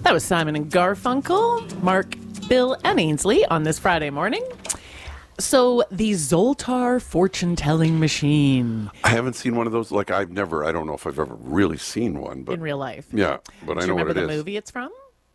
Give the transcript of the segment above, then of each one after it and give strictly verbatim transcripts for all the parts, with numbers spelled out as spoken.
That was Simon and Garfunkel, Mark, Bill, and Ainsley on this Friday morning. So, the Zoltar fortune-telling machine. I haven't seen one of those. Like, I've never, I don't know if I've ever really seen one. But in real life. Yeah, but Do I you know what remember it the is. movie it's from?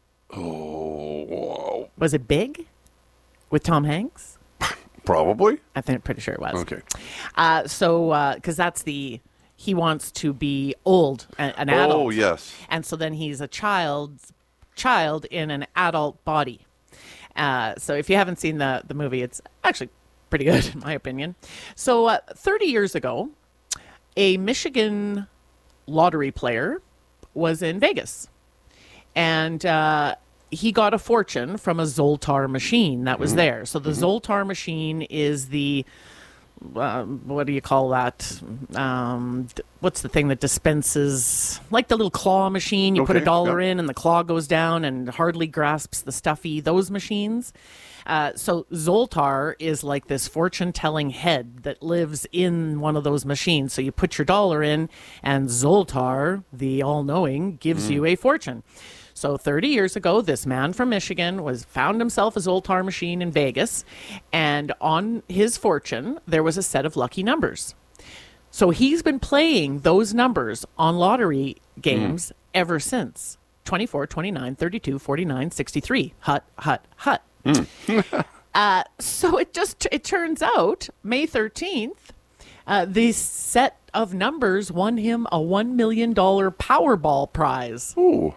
Oh, wow. Was it Big? With Tom Hanks? Probably. I think, pretty sure it was. Okay. Uh, so, because uh, that's the, he wants to be old, a, an adult. Oh, yes. And so then he's a child, child in an adult body. Uh, so if you haven't seen the, the movie, it's actually pretty good, in my opinion. So uh, thirty years ago, a Michigan lottery player was in Vegas. And uh, he got a fortune from a Zoltar machine that was Mm-hmm. there. So the Mm-hmm. Zoltar machine is the... Uh, what do you call that? Um, d- what's the thing that dispenses, like the little claw machine? You put a Okay, dollar yeah. in and the claw goes down and hardly grasps the stuffy, those machines. Uh, so Zoltar is like this fortune-telling head that lives in one of those machines. So you put your dollar in and Zoltar, the all-knowing, gives Mm. you a fortune. So thirty years ago, this man from Michigan was found himself a Zoltar machine in Vegas, and on his fortune, there was a set of lucky numbers. So he's been playing those numbers on lottery games mm. ever since. twenty-four, twenty-nine, thirty-two, forty-nine, sixty-three. Hut, hut, hut. Mm. uh, so it just, it turns out, May thirteenth, uh, the set of numbers won him a one million dollars Powerball prize. Ooh.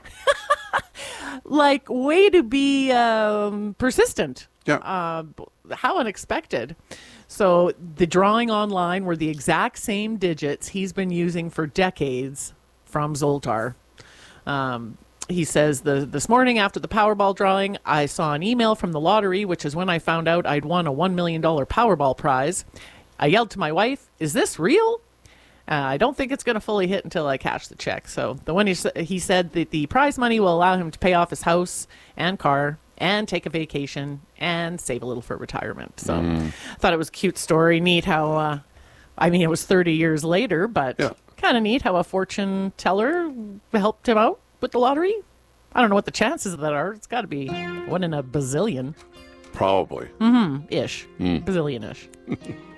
Like, way to be um, persistent. Yeah. Uh, how unexpected. So the drawing online were the exact same digits he's been using for decades from Zoltar. Um, he says, the, this morning after the Powerball drawing, I saw an email from the lottery, which is when I found out I'd won a one million dollars Powerball prize. I yelled to my wife, is this real? Uh, I don't think it's going to fully hit until I cash the check. So the one he, he said that the prize money will allow him to pay off his house and car and take a vacation and save a little for retirement. So Mm. I thought it was a cute story. Neat how, uh, I mean, it was thirty years later, but Yeah. kind of neat how a fortune teller helped him out with the lottery. I don't know what the chances of that are. It's got to be one in a bazillion. Probably. Mm-hmm. Ish. Mm. Bazillion-ish.